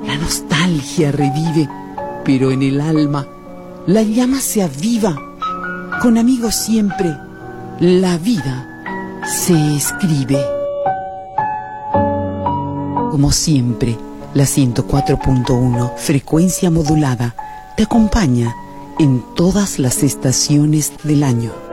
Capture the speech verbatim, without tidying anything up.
La nostalgia revive, pero en el alma la llama se aviva. Con amigos siempre la vida se escribe. Como siempre, la ciento cuatro punto uno, frecuencia modulada, te acompaña en todas las estaciones del año.